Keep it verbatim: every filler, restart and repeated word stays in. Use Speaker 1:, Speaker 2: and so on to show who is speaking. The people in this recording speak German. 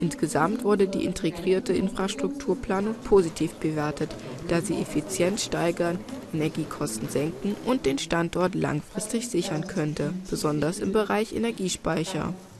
Speaker 1: Insgesamt wurde die integrierte Infrastrukturplanung positiv bewertet, da sie Effizienz steigern, Energiekosten senken und den Standort langfristig sichern könnte, besonders im Bereich Energiespeicher.